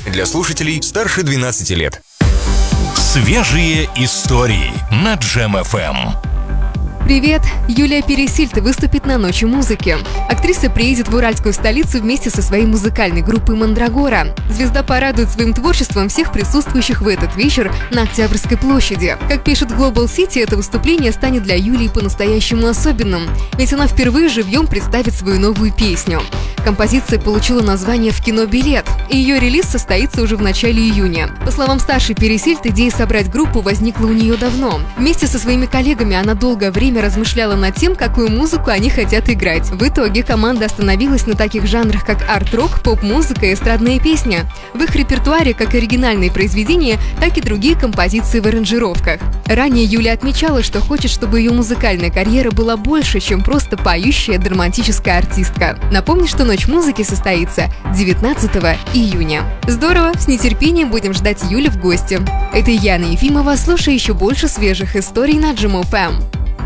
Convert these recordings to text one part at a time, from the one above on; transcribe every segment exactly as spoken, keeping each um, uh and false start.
для слушателей старше двенадцати лет. Свежие истории на Джем эф эм. Привет! Юлия Пересильд выступит на Ночи музыки. Актриса приедет в уральскую столицу вместе со своей музыкальной группой «Мандрагора». Звезда порадует своим творчеством всех присутствующих в этот вечер на Октябрьской площади. Как пишет Global City, это выступление станет для Юлии по-настоящему особенным, ведь она впервые живьем представит свою новую песню. Композиция получила название «В кино билет», и ее релиз состоится уже в начале июня. По словам старшей Пересильд, идея собрать группу возникла у нее давно. Вместе со своими коллегами она долгое время размышляла над тем, какую музыку они хотят играть. В итоге команда остановилась на таких жанрах, как арт-рок, поп-музыка и эстрадная песня. В их репертуаре как оригинальные произведения, так и другие композиции в аранжировках. Ранее Юля отмечала, что хочет, чтобы ее музыкальная карьера была больше, чем просто поющая драматическая артистка. Напомню, что Ночь музыки состоится девятнадцатого июня. Здорово, с нетерпением будем ждать Юлю в гости. Это Яна Ефимова, слушай еще больше свежих историй на Джем эф эм.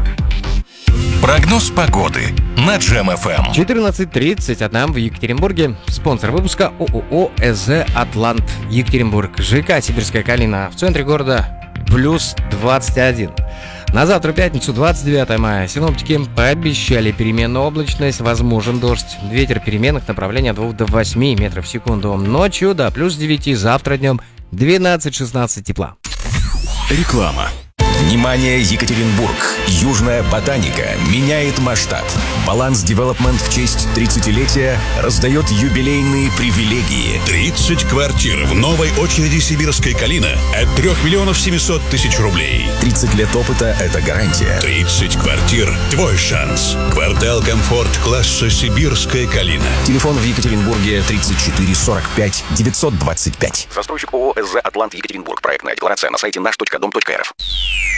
Прогноз погоды на Джем эф эм. четырнадцать тридцать одна в Екатеринбурге. Спонсор выпуска ООО ЭЗ «Атлант» Екатеринбург. ЖК «Сибирская калина». В центре города плюс двадцать один. На завтра, пятницу, двадцать девятое мая, синоптики пообещали переменную облачность, возможен дождь. Ветер переменных направлений от двух до восьми метров в секунду. Ночью до плюс девяти, завтра днем двенадцать-шестнадцать тепла. Реклама. Внимание, Екатеринбург! Южная ботаника меняет масштаб. Баланс Девелопмент в честь тридцатилетия раздает юбилейные привилегии. тридцать квартир в новой очереди «Сибирская калина» от трёх миллионов семисот тысяч рублей. тридцать лет опыта – это гарантия. тридцать квартир – твой шанс. Квартал «Комфорт» класса «Сибирская калина». Телефон в Екатеринбурге тридцать четыре сорок пять девятьсот двадцать пять. Застройщик ООО ЭЗ «Атлант» Екатеринбург. Проектная декларация на сайте наш точка дом точка эр эф.